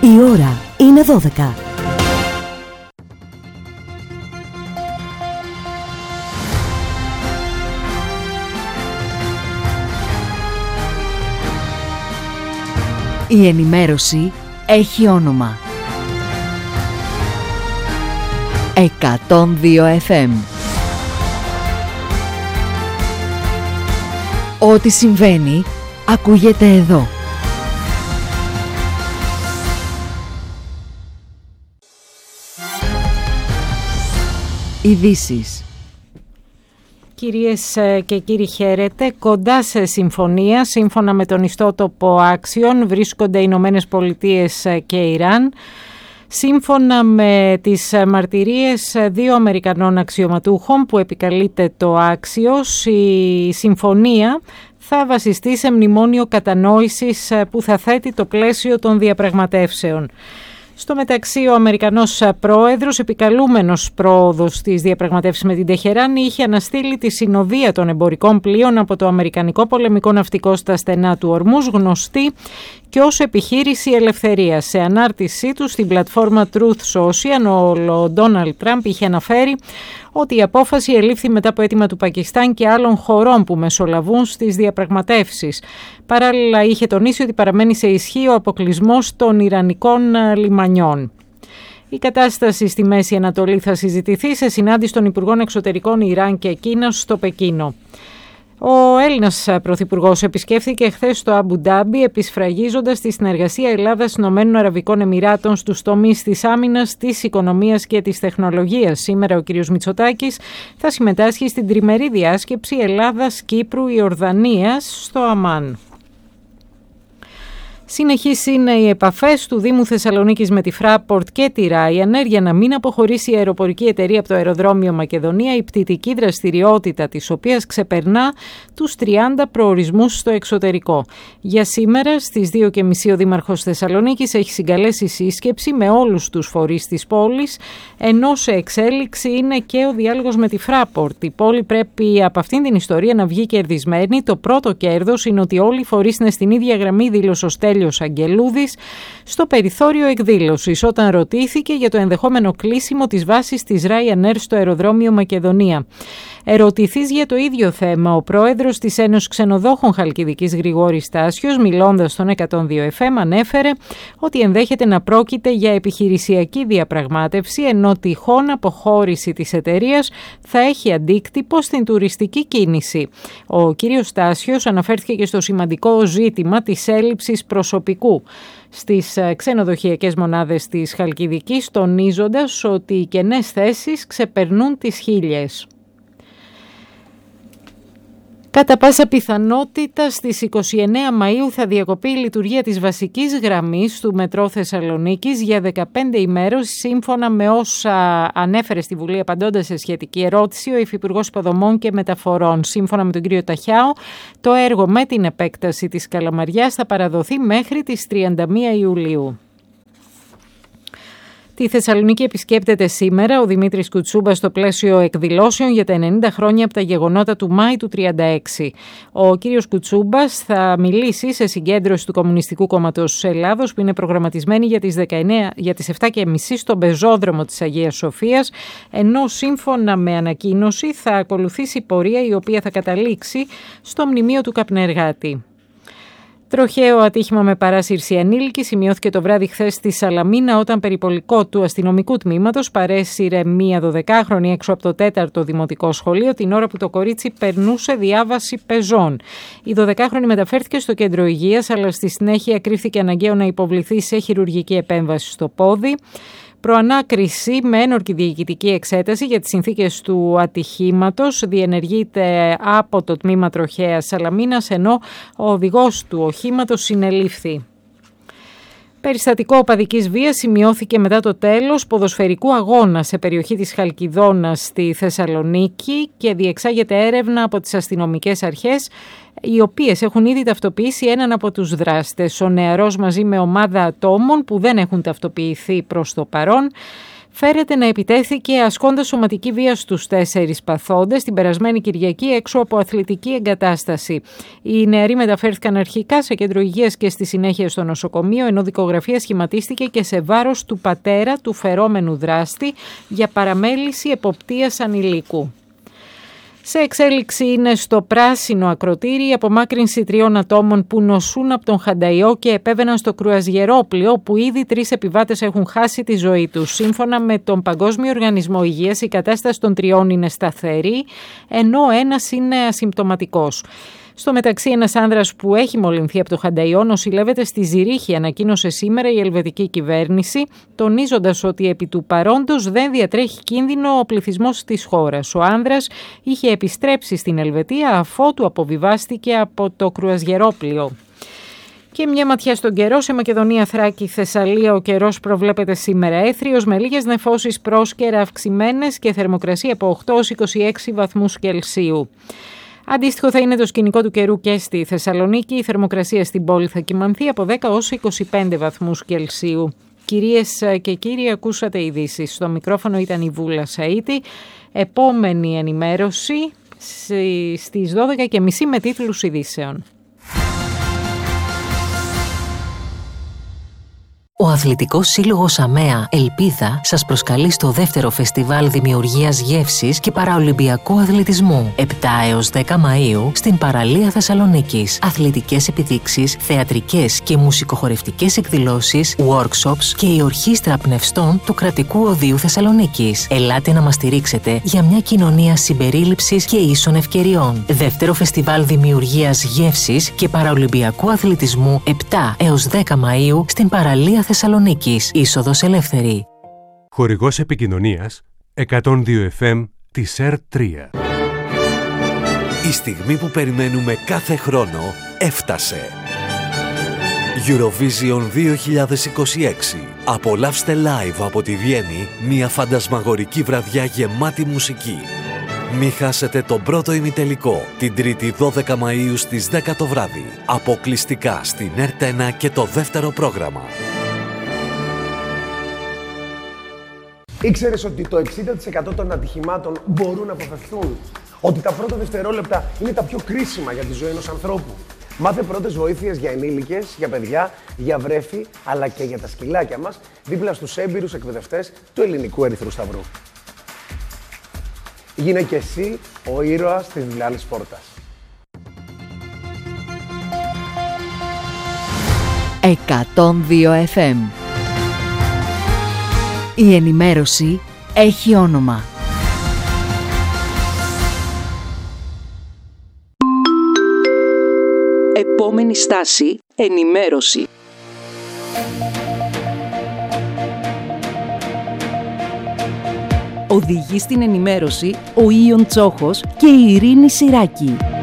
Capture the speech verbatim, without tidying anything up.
Η ώρα είναι δώδεκα. Η ενημέρωση έχει όνομα. εκατόν δύο εφ εμ. Ό,τι συμβαίνει ακούγεται εδώ. Ειδήσεις. Κυρίες και κύριοι, χαίρετε. Κοντά σε συμφωνία, σύμφωνα με τον ιστότοπο Axios, βρίσκονται οι Ηνωμένες Πολιτείες και Ιράν. Σύμφωνα με τις μαρτυρίες δύο Αμερικανών αξιωματούχων που επικαλείται το Axios, η συμφωνία θα βασιστεί σε μνημόνιο κατανόησης που θα θέτει το πλαίσιο των διαπραγματεύσεων. Στο μεταξύ, ο Αμερικανός πρόεδρος, επικαλούμενος πρόοδος στις διαπραγματεύσεις με την Τεχεράνη, είχε αναστείλει τη συνοδεία των εμπορικών πλοίων από το αμερικανικό πολεμικό ναυτικό στα στενά του Ορμούζ, γνωστή και ως επιχείρηση ελευθερίας. Σε ανάρτησή του στην πλατφόρμα Truth Social, ο Ντόναλντ Τραμπ είχε αναφέρει ότι η απόφαση ελήφθη μετά από αίτημα του Πακιστάν και άλλων χωρών που μεσολαβούν στις διαπραγματεύσεις. Παράλληλα, είχε τονίσει ότι παραμένει σε ισχύ ο αποκλεισμός των Ιρανικών λιμανιών. Η κατάσταση στη Μέση Ανατολή θα συζητηθεί σε συνάντηση των Υπουργών Εξωτερικών Ιράν και Κίνας στο Πεκίνο. Ο Έλληνας Πρωθυπουργός επισκέφθηκε χθες το Αμπου Ντάμπι, επισφραγίζοντας τη συνεργασία Ελλάδας-Ηνωμένων Αραβικών Εμιράτων στους τομείς της άμυνας, της οικονομίας και της τεχνολογίας. Σήμερα ο κ. Μητσοτάκης θα συμμετάσχει στην τριμερή διάσκεψη Ελλάδας-Κύπρου-Ιορδανίας στο Αμάν. Συνεχείς είναι οι επαφές του Δήμου Θεσσαλονίκης με τη Fraport και τη Ryanair για να μην αποχωρήσει η αεροπορική εταιρεία από το αεροδρόμιο Μακεδονία, η πτητική δραστηριότητα της οποίας ξεπερνά τους τριάντα προορισμούς στο εξωτερικό. Για σήμερα στις δύο και μισή ο Δήμαρχος Θεσσαλονίκης έχει συγκαλέσει σύσκεψη με όλους τους φορείς της πόλης, ενώ σε εξέλιξη είναι και ο διάλογος με τη Fraport. Η πόλη πρέπει από αυτήν την ιστορία να βγει κερδισμένη. Το πρώτο κέρδος είναι ότι όλοι οι φορείς είναι στην ίδια γραμμή, δήλωσε ο Στέλιος Αγγελούδης στο περιθώριο εκδήλωσης όταν ρωτήθηκε για το ενδεχόμενο κλείσιμο της βάσης της Ryanair στο αεροδρόμιο Μακεδονία. Ερωτηθείς για το ίδιο θέμα, ο πρόεδρος της Ένωσης Ξενοδόχων Χαλκιδικής Γρηγόρης Στάσιος, μιλώντας στον εκατόν δύο εφ εμ, ανέφερε ότι ενδέχεται να πρόκειται για επιχειρησιακή διαπραγμάτευση, ενώ τυχόν αποχώρηση της εταιρείας θα έχει αντίκτυπο στην τουριστική κίνηση. Ο κύριος Στάσιος αναφέρθηκε και στο σημαντικό ζήτημα της έλλειψης προσωπικού στις ξενοδοχειακές μονάδες της Χαλκιδικής, τονίζοντας ότι οι κενές θέσεις ξεπερνούν τις χίλιες. Κατά πάσα πιθανότητα στις είκοσι εννέα Μαΐου θα διακοπεί η λειτουργία της βασικής γραμμής του Μετρό Θεσσαλονίκης για δεκαπέντε ημέρες, σύμφωνα με όσα ανέφερε στη Βουλή απαντώντας σε σχετική ερώτηση ο Υφυπουργός Υποδομών και Μεταφορών. Σύμφωνα με τον κύριο Ταχιάο, το έργο με την επέκταση της Καλαμαριάς θα παραδοθεί μέχρι τις τριάντα μία Ιουλίου. Τη Θεσσαλονίκη επισκέπτεται σήμερα ο Δημήτρης Κουτσούμπας στο πλαίσιο εκδηλώσεων για τα ενενήντα χρόνια από τα γεγονότα του Μάη του τριάντα έξι. Ο κύριος Κουτσούμπας θα μιλήσει σε συγκέντρωση του Κομμουνιστικού Κόμματος Ελλάδος που είναι προγραμματισμένη για τις, δεκαεννέα, για τις επτά και μισή στον πεζόδρομο της Αγίας Σοφίας, ενώ σύμφωνα με ανακοίνωση θα ακολουθήσει πορεία η οποία θα καταλήξει στο μνημείο του καπνεργάτη. Τροχαίο ατύχημα με παράσυρση ανήλικη σημειώθηκε το βράδυ χθες στη Σαλαμίνα όταν περιπολικό του αστυνομικού τμήματος παρέσυρε μία δωδεκάχρονη έξω από το τέταρτο δημοτικό σχολείο την ώρα που το κορίτσι περνούσε διάβαση πεζών. Η δωδεκάχρονη μεταφέρθηκε στο κέντρο υγείας, αλλά στη συνέχεια κρίθηκε αναγκαίο να υποβληθεί σε χειρουργική επέμβαση στο πόδι. Προανάκριση με ένορκη διοικητική εξέταση για τις συνθήκες του ατυχήματος διενεργείται από το τμήμα τροχέας Σαλαμίνας, ενώ ο οδηγός του οχήματος συνελήφθη. Περιστατικό οπαδικής βίας σημειώθηκε μετά το τέλος ποδοσφαιρικού αγώνα σε περιοχή της Χαλκιδόνας στη Θεσσαλονίκη και διεξάγεται έρευνα από τις αστυνομικές αρχές, οι οποίες έχουν ήδη ταυτοποιήσει έναν από τους δράστες. Ο νεαρός μαζί με ομάδα ατόμων που δεν έχουν ταυτοποιηθεί προς το παρόν φέρεται να επιτέθηκε ασκώντας σωματική βία στους τέσσερις παθόντες την περασμένη Κυριακή έξω από αθλητική εγκατάσταση. Οι νεαροί μεταφέρθηκαν αρχικά σε κέντρο υγείας και στη συνέχεια στο νοσοκομείο, ενώ δικογραφία σχηματίστηκε και σε βάρος του πατέρα του φερόμενου δράστη για παραμέληση εποπτείας ανηλίκου. Σε εξέλιξη είναι στο Πράσινο Ακροτήρι η απομάκρυνση τριών ατόμων που νοσούν από τον Χανταϊό και επέβαιναν στο κρουαζιερόπλοιο, όπου ήδη τρεις επιβάτες έχουν χάσει τη ζωή τους. Σύμφωνα με τον Παγκόσμιο Οργανισμό Υγείας, η κατάσταση των τριών είναι σταθερή, ενώ ένας είναι ασυμπτωματικός. Στο μεταξύ, ένας άνδρας που έχει μολυνθεί από το Χανταϊό νοσηλεύεται στη Ζηρίχη, ανακοίνωσε σήμερα η ελβετική κυβέρνηση, τονίζοντας ότι επί του παρόντος δεν διατρέχει κίνδυνο ο πληθυσμός της χώρας. Ο άνδρας είχε επιστρέψει στην Ελβετία αφότου αποβιβάστηκε από το κρουαζιερόπλοιο. Και μια ματιά στον καιρό. Σε Μακεδονία, Θράκη, Θεσσαλία ο καιρός προβλέπεται σήμερα έθριος με λίγες νεφώσεις πρόσκαιρα αυξημένες και θερμοκρασία από οκτώ έως είκοσι έξι βαθμούς Κελσίου. Αντίστοιχο θα είναι το σκηνικό του καιρού και στη Θεσσαλονίκη. Η θερμοκρασία στην πόλη θα κυμανθεί από δέκα έως είκοσι πέντε βαθμούς Κελσίου. Κυρίες και κύριοι, ακούσατε ειδήσεις. Στο μικρόφωνο ήταν η Βούλα Σαΐτη. Επόμενη ενημέρωση στις δώδεκα και μισή με τίτλους ειδήσεων. Ο Αθλητικός Σύλλογος ΑΜΕΑ Ελπίδα σας προσκαλεί στο δεύτερο φεστιβάλ δημιουργίας γεύσης και παραολυμπιακού αθλητισμού επτά έως δέκα Μαΐου στην παραλία Θεσσαλονίκης. Αθλητικές επιδείξεις, θεατρικές και μουσικοχορευτικές εκδηλώσεις, workshops και η ορχήστρα πνευστών του Κρατικού Οδείου Θεσσαλονίκης. Ελάτε να μας στηρίξετε για μια κοινωνία συμπερίληψης και ίσων ευκαιριών. Δεύτερο φεστιβάλ δημιουργίας γεύσης και παραολυμπιακού αθλητισμού επτά έως δέκα Μαΐου στην παραλία Θεσσαλονίκης, είσοδος ελεύθερη. Χορηγός επικοινωνίας εκατόν δύο εφ εμ της ΕΡ τρία. Η στιγμή που περιμένουμε κάθε χρόνο έφτασε. Eurovision δύο χιλιάδες είκοσι έξι. Απολαύστε live από τη Βιέννη μια φαντασμαγορική βραδιά γεμάτη μουσική. Μη χάσετε τον πρώτο ημιτελικό την Τρίτη δώδεκα Μαΐου στις δέκα το βράδυ. Αποκλειστικά στην ΕΡΤ ένα και το δεύτερο πρόγραμμα. Ήξερες ότι το εξήντα τοις εκατό των ατυχημάτων μπορούν να αποφευθούν? Ότι τα πρώτα δευτερόλεπτα είναι τα πιο κρίσιμα για τη ζωή ενός ανθρώπου? Μάθε πρώτες βοήθειες για ενήλικες, για παιδιά, για βρέφη, αλλά και για τα σκυλάκια μας, δίπλα στους έμπειρους εκπαιδευτές του Ελληνικού Ερυθρού Σταυρού. Γίνε και εσύ ο ήρωας της διπλάνης πόρτας. εκατόν δύο εφ εμ. Η ενημέρωση έχει όνομα. Επόμενη στάση, ενημέρωση. Οδηγεί στην ενημέρωση ο Ιον Τσόχος και η Ειρήνη Σιράκη.